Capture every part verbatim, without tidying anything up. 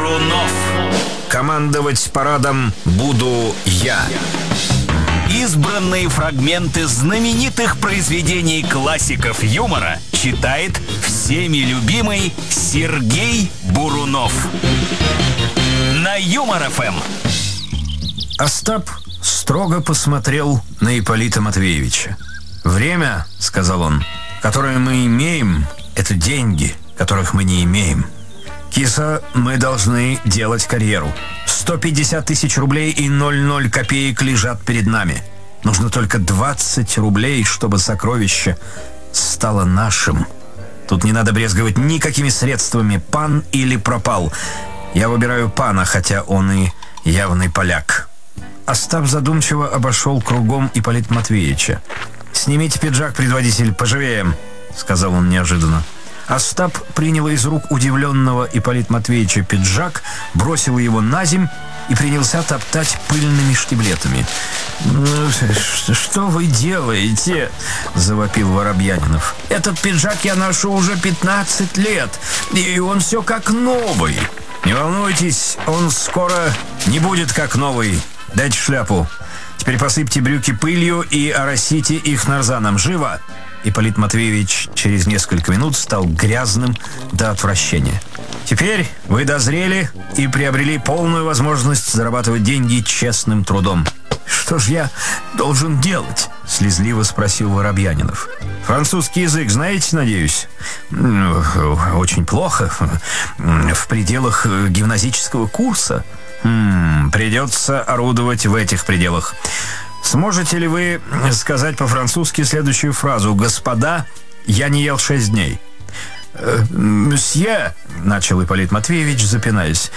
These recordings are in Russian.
Бурунов. Командовать парадом буду я. Избранные фрагменты знаменитых произведений классиков юмора читает всеми любимый Сергей Бурунов. На Юмор-ФМ. Остап строго посмотрел на Ипполита Матвеевича. «Время, — сказал он, — которое мы имеем, это деньги, которых мы не имеем. Киса, мы должны делать карьеру. сто пятьдесят тысяч рублей и ноль ноль копеек лежат перед нами. Нужно только двадцать рублей, чтобы сокровище стало нашим. Тут не надо брезговать никакими средствами, пан или пропал. Я выбираю пана, хотя он и явный поляк». Остап задумчиво обошел кругом Ипполита Матвеевича. «Снимите пиджак, предводитель, поживее», — сказал он неожиданно. Остап принял из рук удивленного Ипполита Матвеевича пиджак, бросил его на земь и принялся топтать пыльными штиблетами. «Что вы делаете?» — завопил Воробьянинов. «Этот пиджак я ношу уже пятнадцать лет, и он все как новый». «Не волнуйтесь, он скоро не будет как новый. Дайте шляпу. Теперь посыпьте брюки пылью и оросите их нарзаном. Живо!» Ипполит Матвеевич через несколько минут стал грязным до отвращения. «Теперь вы дозрели и приобрели полную возможность зарабатывать деньги честным трудом». «Что ж я должен делать?» — слезливо спросил Воробьянинов. «Французский язык знаете, надеюсь?» «Очень плохо. В пределах гимназического курса». Хм, «Придется орудовать в этих пределах. Сможете ли вы сказать по-французски следующую фразу: «Господа, я не ел шесть дней»?» «Мсье», — начал Ипполит Матвеевич, запинаясь.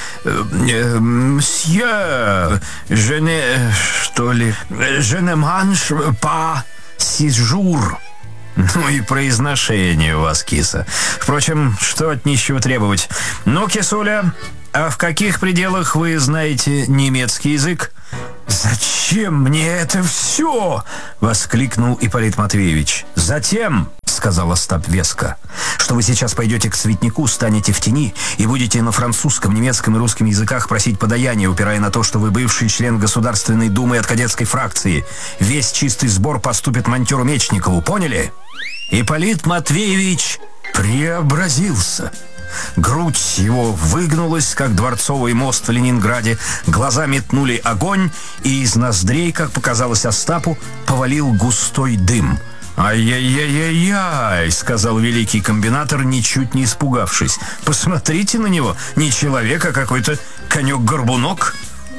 «Мсье, je ne... что ли... je ne mange pas six jours». «Ну и произношение у вас, киса. Впрочем, что от нищего требовать? Ну, кисуля, а в каких пределах вы знаете немецкий язык?» «Зачем мне это все?» — воскликнул Ипполит Матвеевич. «Затем, — сказал Остап веско, — что вы сейчас пойдете к цветнику, станете в тени и будете на французском, немецком и русском языках просить подаяние, упирая на то, что вы бывший член Государственной Думы от кадетской фракции. Весь чистый сбор поступит монтеру Мечникову. Поняли?» Ипполит Матвеевич преобразился. Грудь его выгнулась, как дворцовый мост в Ленинграде, глаза метнули огонь, и из ноздрей, как показалось Остапу, повалил густой дым. «Ай-яй-яй-яй-яй», — сказал великий комбинатор, ничуть не испугавшись. «Посмотрите на него, не человек, а какой-то конек-горбунок».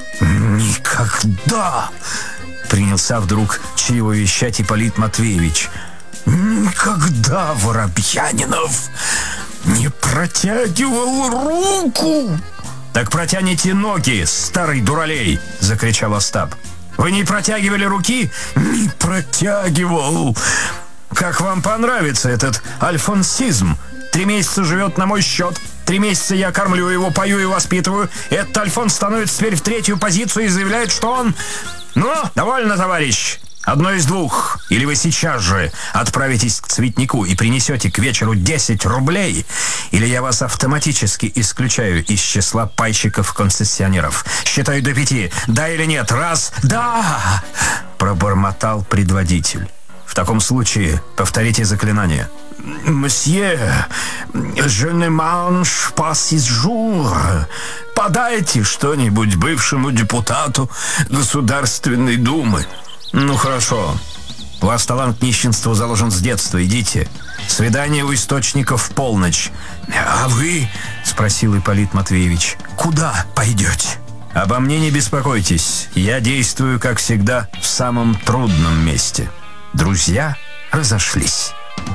«Никогда!» — принялся вдруг чревовещать Ипполит Матвеевич. «Никогда, Воробьянинов, не протягивал руку!» «Так протяните ноги, старый дуралей!» — закричал Остап. «Вы не протягивали руки?» «Не протягивал!» «Как вам понравится этот альфонсизм? Три месяца живет на мой счет. Три месяца я кормлю его, пою и воспитываю. Этот Альфонс становится теперь в третью позицию и заявляет, что он... Ну, довольно, товарищ. Одно из двух. Или вы сейчас же отправитесь к цветнику и принесете к вечеру десять рублей, или я вас автоматически исключаю из числа пайщиков-концессионеров. Считаю до пяти. Да или нет? Раз. Да! Пробормотал предводитель. В таком случае повторите заклинание. «Мсье, je ne mange pas six jours». Подайте что-нибудь бывшему депутату Государственной Думы. «Ну, хорошо. У вас талант нищенства заложен с детства. Идите. Свидание у источников в полночь». «А вы?» — спросил Ипполит Матвеевич. «Куда пойдете?» «Обо мне не беспокойтесь. Я действую, как всегда, в самом трудном месте». Друзья разошлись.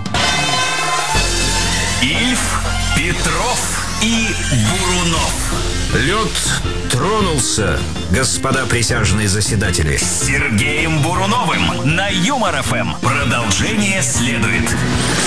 Ильф, Петров и Бурунов. Лед тронулся, господа присяжные заседатели. С Сергеем Буруновым на Юмор-ФМ. Продолжение следует.